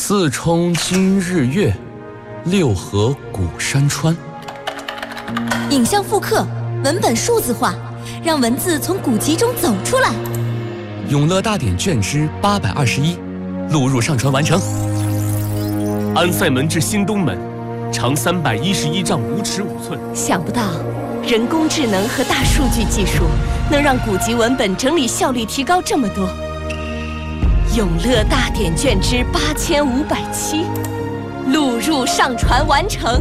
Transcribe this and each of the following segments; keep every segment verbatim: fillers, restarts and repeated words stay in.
四冲今日月，六合古山川。 影像复刻，文本数字化，让文字从古籍中走出来。 永乐大典卷之八百二十一，录入上传完成。 安塞门至新东门，长三百一十一丈五尺五寸。 想不到，人工智能和大数据技术能让古籍文本整理效率提高这么多。永乐大典卷之八千五百七，录入上传完成。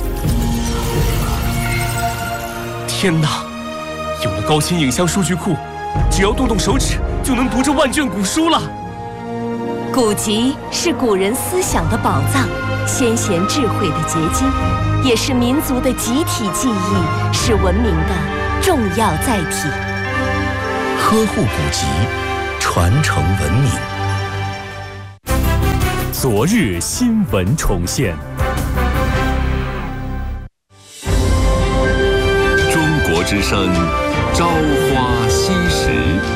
天哪！有了高清影像数据库，只要动动手指就能读这万卷古书了。 古籍是古人思想的宝藏，先贤智慧的结晶，也是民族的集体记忆，是文明的重要载体。 呵护古籍，传承文明。 昨日新闻重现。 中国之声，朝花夕拾。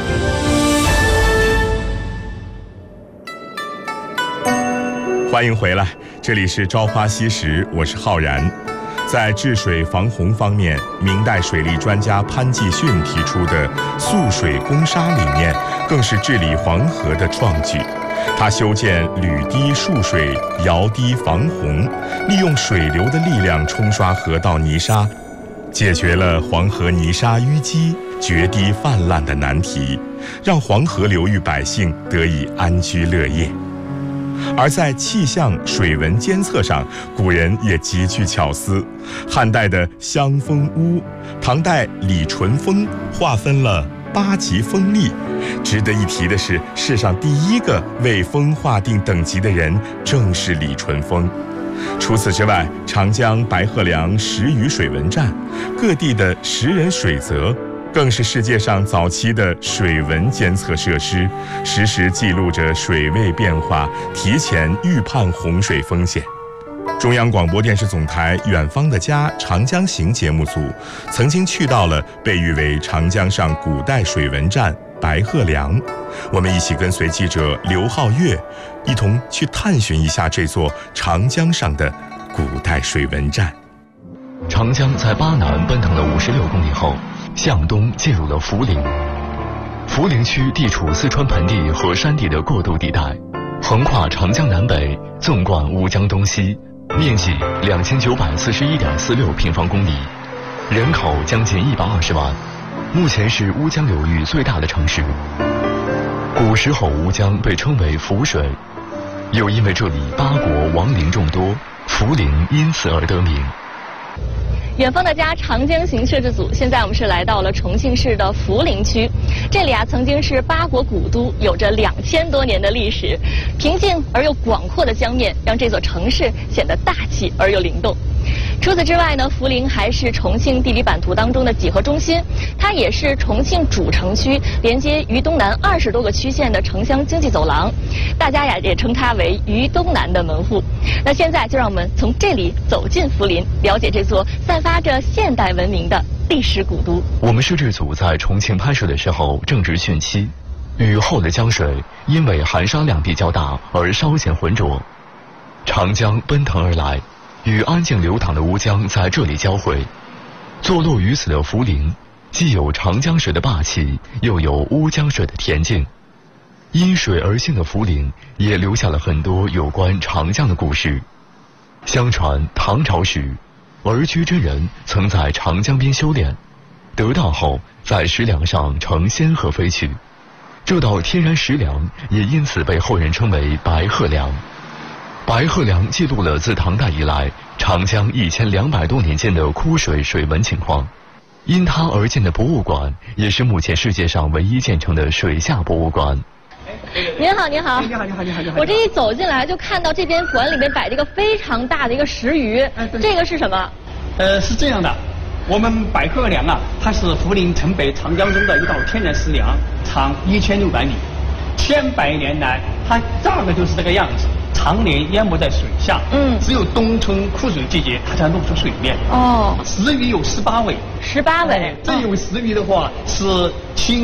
欢迎回来，这里是朝花夕拾，我是浩然。在治水防洪方面，明代水利专家潘继训提出的速水攻沙理念，更是治理黄河的创举。他修建履堤束水，摇堤防洪，利用水流的力量冲刷河道泥沙，解决了黄河泥沙淤积、决堤泛滥的难题，让黄河流域百姓得以安居乐业。而在气象水文监测上，古人也极具巧思。汉代的襄风屋，唐代李淳风划分了八级风力。值得一提的是，世上第一个为风划定等级的人正是李淳风。除此之外，长江白鹤梁时雨水文站，各地的时人水泽，更是世界上早期的水文监测设施，实时记录着水位变化，提前预判洪水风险。中央广播电视总台《远方的家·长江行》节目组曾经去到了被誉为长江上古代水文站白鹤梁，我们一起跟随记者刘浩月，一同去探寻一下这座长江上的古代水文站。 长江在巴南奔腾了五十六公里后，向东进入了涪陵。涪陵区地处四川盆地和山地的过渡地带，横跨长江南北，纵贯乌江东西，面积两千九百四十一点四六平方公里，人口将近一百二十万，目前是乌江流域最大的城市。古时候乌江被称为涪水，又因为这里八国亡灵众多，涪陵因此而得名。 远方的家长江行摄制组，现在我们是来到了重庆市的涪陵区。这里啊，曾经是八国古都，有着两千多年的历史。平静而又广阔的江面，让这座城市显得大气而又灵动。除此之外呢，涪陵还是重庆地理版图当中的几何中心，它也是重庆主城区连接渝东南二十多个区县的城乡经济走廊，大家呀也称它为渝东南的门户。那现在就让我们从这里走进涪陵，了解这座散发着现代文明的历史古都。 我们摄制组在重庆拍摄的时候正值汛期，雨后的江水因为含沙量比较大而稍显浑浊，长江奔腾而来，与安静流淌的乌江在这里交汇。坐落于此的涪陵，既有长江水的霸气，又有乌江水的恬静。因水而兴的涪陵，也留下了很多有关长江的故事。相传唐朝时，儿居真人曾在长江边修炼，得道后在石梁上乘仙鹤飞去。这道天然石梁也因此被后人称为白鹤梁。白鹤梁记录了自唐代以来长江一千两百多年间的枯水水文情况。因它而建的博物馆，也是目前世界上唯一建成的水下博物馆。 您好，您好， 你好，你好，你好，你好。 我这一走进来就看到这边馆里面摆着一个非常大的一个石鱼，哎、这个是什么？ 呃，是这样的，我们白鹤梁啊，它是涪陵城北长江中的一道天然石梁，长一千六百米，千百年来它大概就是这个样子，常年淹没在水下，嗯，只有冬春枯水季节它才露出水面。哦，石鱼有十八尾， 十八尾。 这一尾石鱼的话是青、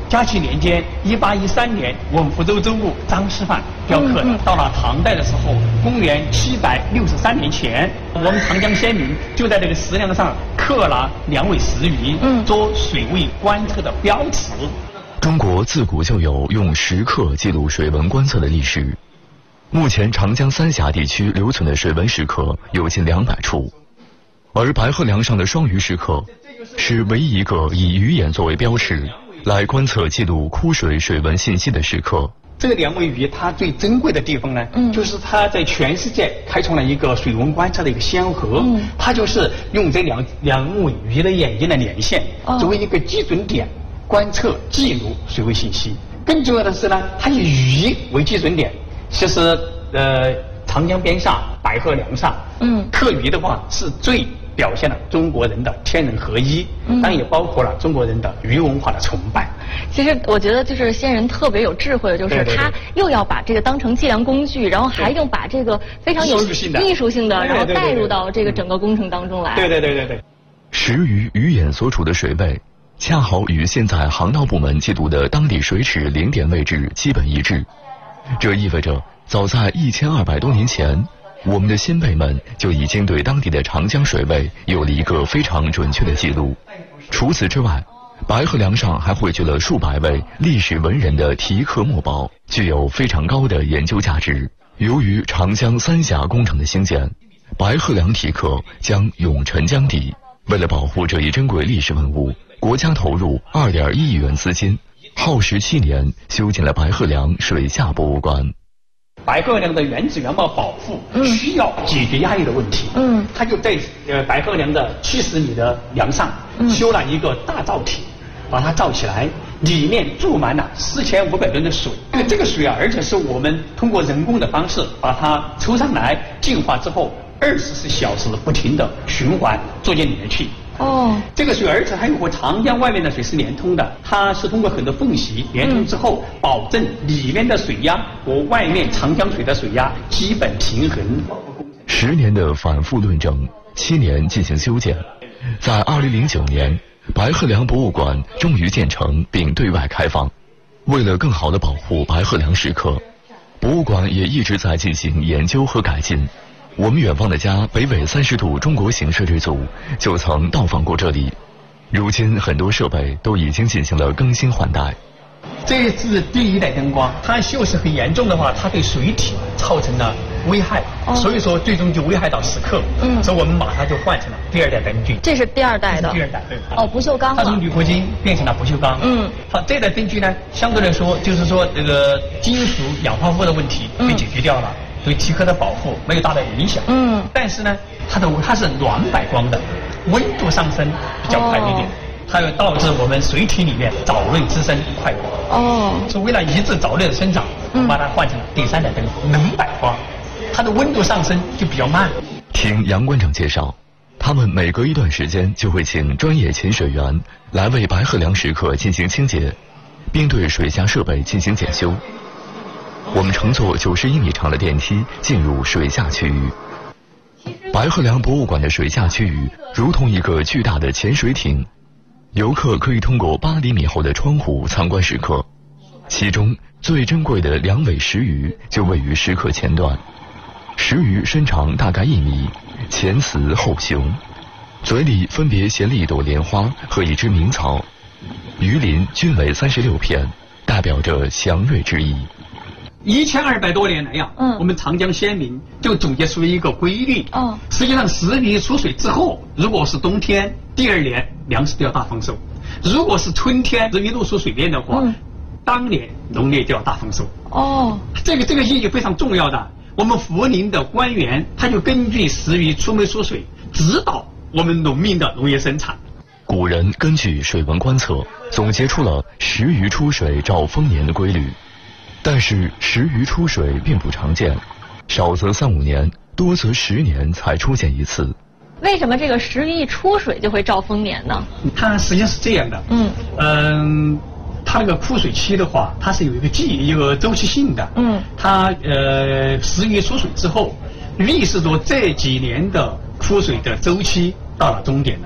嘉庆年间，一八一三年，我们福州州牧张师范雕刻的。嗯嗯、到了唐代的时候，公元七百六十三年前，我们长江先民就在这个石梁上刻了两尾石鱼，嗯，做水位观测的标尺。 中国自古就有用石刻记录水文观测的历史。目前长江三峡地区留存的水文石刻有近两百处，而白鹤梁上的双鱼石刻是唯一一个以鱼眼作为标尺来观测记录枯水水文信息的石刻。 这两尾鱼它最珍贵的地方呢，嗯，就是它在全世界开创了一个水文观测的一个先河。嗯，它就是用这两两尾鱼的眼睛的连线，哦，作为一个基准点，观测记录水文信息。更重要的是呢，它以鱼为基准点，其实呃长江边上白鹤梁上，嗯，刻鱼的话是最表现了中国人的天人合一，当然也包括了中国人的鱼文化的崇拜。 其实我觉得就是先人特别有智慧的，就是他又要把这个当成计量工具，然后还用把这个非常有艺术性的，然后带入到这个整个工程当中来。 对对对对对。 石鱼鱼眼所处的水位，恰好与现在航道部门记录的当地水尺零点位置基本一致。这意味着，早在一千二百多年前，我们的先辈们就已经对当地的长江水位有了一个非常准确的记录。除此之外，白鹤梁上还汇聚了数百位历史文人的题刻墨宝，具有非常高的研究价值。由于长江三峡工程的兴建，白鹤梁题刻将永沉江底。为了保护这一珍贵历史文物，国家投入二点一亿元资金，耗时七年修建了白鹤梁水下博物馆。 白鹤梁的原址原貌保护需要解决压力的问题，嗯，他就在呃白鹤梁的七十米的梁上修了一个大造体，把它造起来，里面注满了四千五百吨的水。因为这个水啊，而且是我们通过人工的方式把它抽上来，净化之后，二十四小时不停的循环做进里面去。哦，这个水而且还有和长江外面的水是连通的，它是通过很多缝隙连通之后，嗯、保证里面的水压和外面长江水的水压基本平衡。 十年的反复论证，七年进行修建，在二零零九年，白鹤梁博物馆终于建成并对外开放。为了更好地保护白鹤梁石刻，博物馆也一直在进行研究和改进。我们远方的家北纬三十度中国行摄制组就曾到访过这里，如今很多设备都已经进行了更新换代。 这是第一代灯光，它锈蚀很严重的话，它对水体造成了危害，哦、所以说最终就危害到石刻。嗯，所以我们马上就换成了第二代灯具。 这是第二代的。 第二代，对。 哦，不锈钢。 它从铝合金变成了不锈钢。嗯，好，这代灯具呢，相对来说就是说这个金属氧化物的问题被解决掉了。嗯，对题刻的保护没有大的影响，嗯，但是呢，它的它是暖白光的，温度上升比较快一点，哦、它会导致我们水体里面藻类滋生快。哦，是为了抑制藻类的生长，我们把它换成了第三代灯冷白光，它的温度上升就比较慢。 听杨馆长介绍，他们每隔一段时间就会请专业潜水员来为白鹤梁石刻进行清洁，并对水下设备进行检修。我们乘坐九十一米长的电梯进入水下区域。白鹤梁博物馆的水下区域如同一个巨大的潜水艇，游客可以通过八厘米厚的窗户参观石刻，其中最珍贵的两尾石鱼就位于石刻前段。石鱼身长大概一米，前雌后雄，嘴里分别衔了一朵莲花和一只鸣草，鱼鳞均为三十六片，代表着祥瑞之意。 一千二百多年来呀、啊，嗯，我们长江先民就总结出一个规律，哦，实际上石鱼出水之后，如果是冬天，第二年粮食就要大丰收；如果是春天石鱼露出水面的话，嗯，当年农业就要大丰收。哦，这个这个意义非常重要的。我们涪陵的官员他就根据石鱼出没出水，指导我们农民的农业生产。 古人根据水文观测，总结出了石鱼出水兆丰年的规律。但是石鱼出水并不常见，少则三五年，多则十年才出现一次。 为什么这个石鱼一出水就会兆丰年呢？ 它实际上是这样的，嗯嗯，它那个枯水期的话，它是有一个季一个周期性的，嗯，它呃石鱼出水之后，预示着这几年的枯水的周期到了终点了。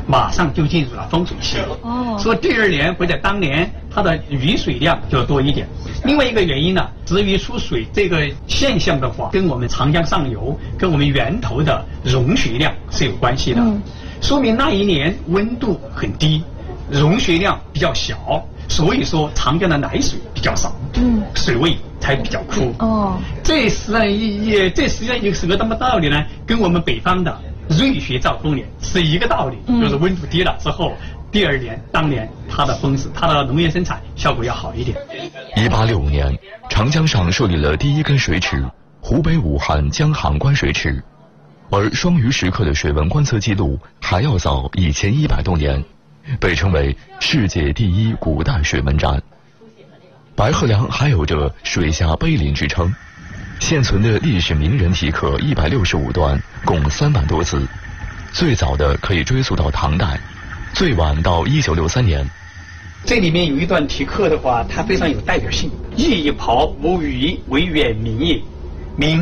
马上就进入了丰水期。哦，所以第二年或者当年它的雨水量就多一点。另外一个原因呢，至于出水这个现象的话，跟我们长江上游跟我们源头的融水量是有关系的。嗯，说明那一年温度很低，融水量比较小，所以说长江的奶水比较少，嗯，水位才比较枯。哦，这实际上也这实际上也是个什么道理呢？跟我们北方的瑞雪兆丰年是一个道理，嗯，就是温度低了之后，第二年当年它的丰收，它的农业生产效果要好一点。 一八六五年，长江上设立了第一根水尺——湖北武汉江杭关水尺，而双鱼时刻的水文观测记录还要早一千一百多年，被称为世界第一古代水文站。白鹤梁还有着水下碑林之称，现存的历史名人题刻一百六十五段，共三万多字，最早的可以追溯到唐代，最晚到一九六三年。 这里面有一段题刻的话，它非常有代表性。熠熠袍无虞，惟远民也。民